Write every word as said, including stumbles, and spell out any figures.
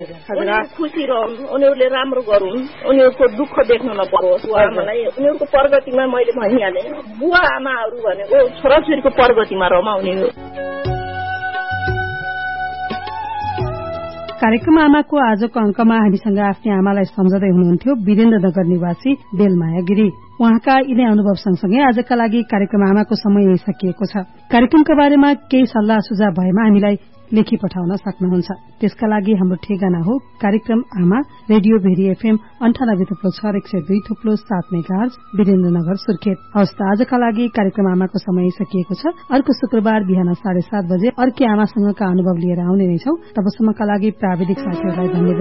उनीहरू खुसी रहन्, उनीहरूले राम्रो गरून्, उनीहरूको दुःख देख्न नपरोस् आमालाई। उनीहरूको प्रगतिमा मैले भनिहालेँ, बुवा आमाहरू भनेको छोराछोरीको प्रगतिमा रमाउने हो। कार्यक्रम आमाको आजको अंकमा हामीसँग आफ्नै आमालाई सम्झँदै हुनुहुन्थ्यो वीरेन्द्रनगर निवासी बेलमाया गिरी। उहाँका यिनै अनुभव सँगसँगै आजका लागि कार्यक्रम आमाको समय यही सकिएको छ। कार्यक्रमका बारेमा केही सल्लाह सुझाव भएमा हामीलाई लेखी पठाउन सक्नुहुन्छ। त्यसका लागि हाम्रो ठेगाना हो कार्यक्रम आमा, रेडियो भेरी एफएम अन्ठानब्बे थुप्लो छ एक सय दुई थुप्लो सात मेगाहर्ज, वीरेन्द्रनगर सुर्खेत। हवस् त आजका लागि कार्यक्रम आमाको समय सकिएको छ। अर्को शुक्रबार बिहान साढे सात बजे अर्की आमासँगका अनुभव लिएर आउने नै छौं। तबसम्मका लागि प्राविधिक साथीहरूलाई धन्यवाद।